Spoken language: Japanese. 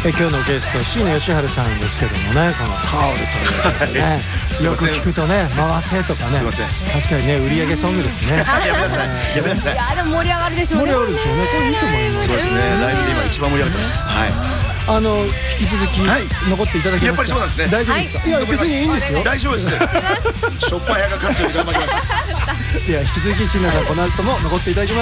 今日のゲスト椎名義治さんですけどもね、このタオルというねよく聞くとね、回せとかね、確かにね売り上げソングですね。 やめなさい、やめなさい。 いやでも盛り上がるでしょうね。 盛り上がるでしょうね。これいいと思います。 そうですね、ライブで今一番盛り上がってます。はい。 引き続き残っていただけますか。 やっぱりそうなんですね。 大丈夫ですか。いや別にいいんですよ。 大丈夫です。しょっぱい派が勝つように頑張ります。 いや引き続き椎名さんこの後も残っていただきます。